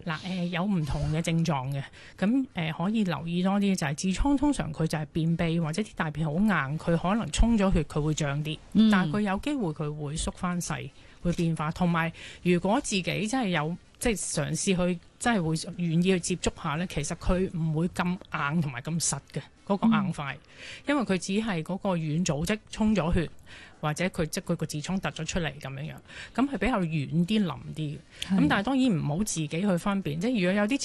嗱，有唔同嘅症狀嘅，咁可以留意多啲就係痔瘡通常佢就係便秘或者啲大便好硬，佢可能沖咗血佢會脹啲，但係佢有機會佢會縮翻細，會變化。同埋如果自己真係有即係嘗試去真係會願意去接觸下呢，其實佢唔會咁硬同埋咁實嘅嗰個硬塊，因為佢只係嗰個軟組織沖咗血，或者佢即係佢個痔瘡突咗出嚟咁樣樣，咁係比較軟啲腍啲嘅。咁但係當然唔好自己去分辨，即係如果有啲